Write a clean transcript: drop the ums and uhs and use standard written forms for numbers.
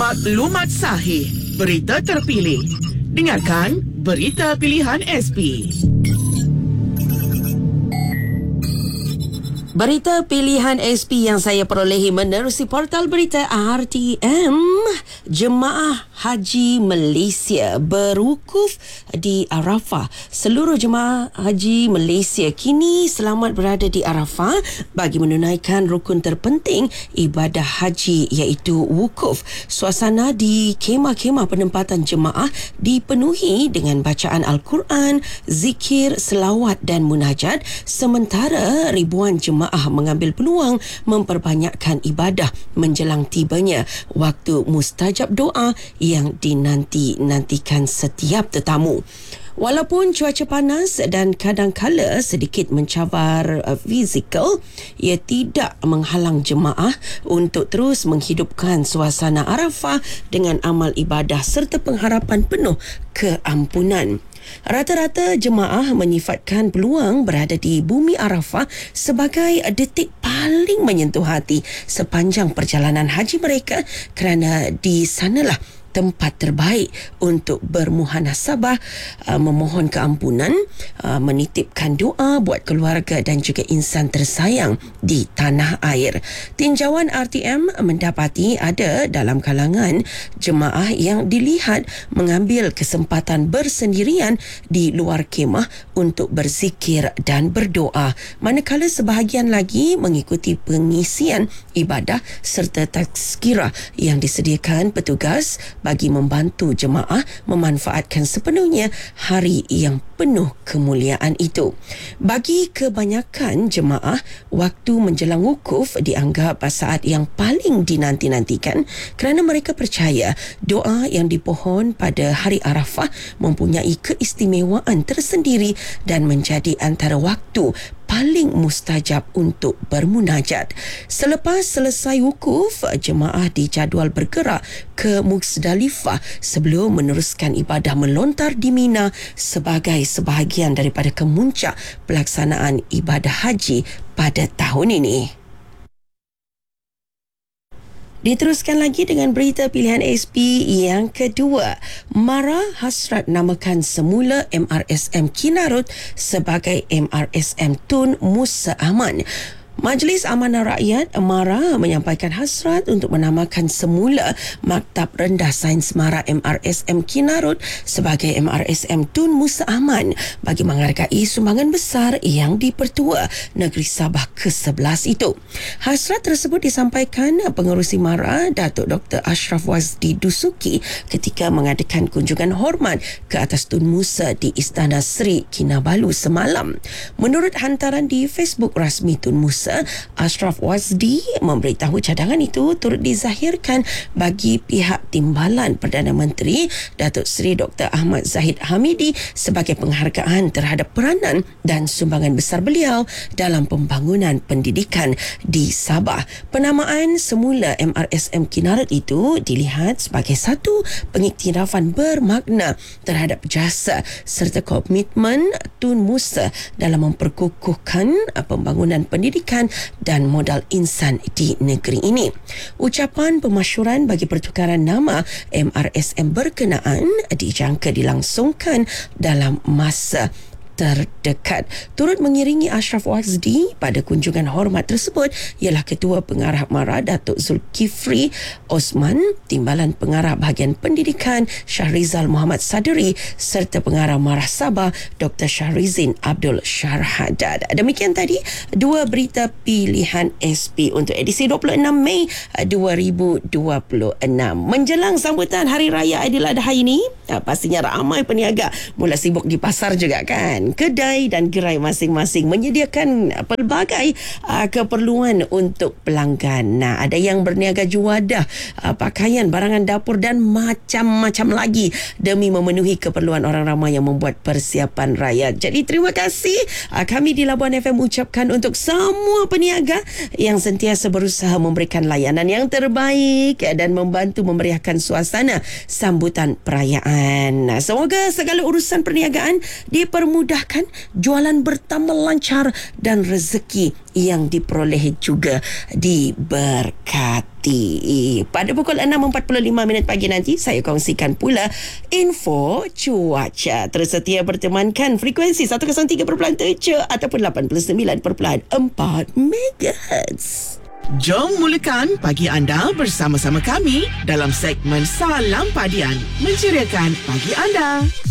Maklumat sahih, berita terpilih. Dengarkan Berita Pilihan SP. Berita Pilihan SP yang saya perolehi menerusi portal berita RTM. Jemaah Haji Malaysia berwukuf di Arafah. Seluruh jemaah Haji Malaysia kini selamat berada di Arafah bagi menunaikan rukun terpenting ibadah haji iaitu wukuf. Suasana di kemah-kemah penempatan jemaah dipenuhi dengan bacaan Al-Quran, zikir, selawat dan munajat, sementara ribuan jemaah mengambil peluang memperbanyakkan ibadah menjelang tibanya waktu mustajab doa yang dinanti-nantikan setiap tetamu. Walaupun cuaca panas dan kadang-kala sedikit mencabar fizikal, ia tidak menghalang jemaah untuk terus menghidupkan suasana Arafah dengan amal ibadah serta pengharapan penuh keampunan. Rata-rata jemaah menyifatkan peluang berada di bumi Arafah sebagai detik paling menyentuh hati sepanjang perjalanan haji mereka kerana di sanalah tempat terbaik untuk bermuhasabah, memohon keampunan, menitipkan doa buat keluarga dan juga insan tersayang di tanah air. Tinjauan RTM mendapati ada dalam kalangan jemaah yang dilihat mengambil kesempatan bersendirian di luar kemah untuk berzikir dan berdoa, manakala sebahagian lagi mengikuti pengisian ibadah serta tazkirah yang disediakan petugas bagi membantu jemaah memanfaatkan sepenuhnya hari yang penuh kemuliaan itu. Bagi kebanyakan jemaah, waktu menjelang wukuf dianggap saat yang paling dinanti-nantikan kerana mereka percaya doa yang dipohon pada hari Arafah mempunyai keistimewaan tersendiri dan menjadi antara waktu paling mustajab untuk bermunajat. Selepas selesai wukuf, jemaah dijadual bergerak ke Muzdalifah sebelum meneruskan ibadah melontar di Mina sebagai sebahagian daripada kemuncak pelaksanaan ibadah haji pada tahun ini. Diteruskan lagi dengan berita pilihan SP yang kedua. Mara hasrat namakan semula MRSM Kinarut sebagai MRSM Tun Musa Aman. Majlis Amanah Rakyat MARA menyampaikan hasrat untuk menamakan semula Maktab Rendah Sains MARA MRSM Kinarut sebagai MRSM Tun Musa Aman bagi menghargai sumbangan besar yang dipertua negeri Sabah ke-11 itu. Hasrat tersebut disampaikan Pengerusi MARA Datuk Dr. Ashraf Wazdi Dusuki ketika mengadakan kunjungan hormat ke atas Tun Musa di Istana Sri Kinabalu semalam. Menurut hantaran di Facebook rasmi Tun Musa, Ashraf Wazdi memberitahu cadangan itu turut dizahirkan bagi pihak Timbalan Perdana Menteri Datuk Seri Dr. Ahmad Zahid Hamidi sebagai penghargaan terhadap peranan dan sumbangan besar beliau dalam pembangunan pendidikan di Sabah. Penamaan semula MRSM Kinarut itu dilihat sebagai satu pengiktirafan bermakna terhadap jasa serta komitmen Tun Musa dalam memperkukuhkan pembangunan pendidikan dan modal insan di negeri ini. Ucapan pemasyuran bagi pertukaran nama MRSM berkenaan dijangka dilangsungkan dalam masa terdekat. Turut mengiringi Ashraf Wazdi pada kunjungan hormat tersebut ialah Ketua Pengarah MARA Datuk Zulkifli Osman, Timbalan Pengarah Bahagian Pendidikan Syahrizal Muhammad Sadri serta Pengarah MARA Sabah Dr. Syahrizin Abdul Syarhadad. Demikian tadi dua berita pilihan SP untuk edisi 26 Mei 2026. Menjelang sambutan Hari Raya Aidiladha ini, pastinya ramai peniaga mula sibuk di pasar juga kan. Kedai dan gerai masing-masing menyediakan pelbagai keperluan untuk pelanggan. Ada yang berniaga juadah, pakaian, barangan dapur dan macam-macam lagi demi memenuhi keperluan orang ramai yang membuat persiapan raya. Jadi terima kasih kami di Labuan FM ucapkan untuk semua peniaga yang sentiasa berusaha memberikan layanan yang terbaik dan membantu memeriahkan suasana sambutan perayaan. Semoga segala urusan perniagaan dipermudahkan dimudahkan, jualan bertambah lancar dan rezeki yang diperoleh juga diberkati. Pada pukul 6.45 pagi nanti, saya kongsikan pula info cuaca. Terus setia bertemankan frekuensi 103.7 ataupun 89.4 MHz. Jom mulakan pagi anda bersama-sama kami dalam segmen Salam Padian, menceriakan pagi anda.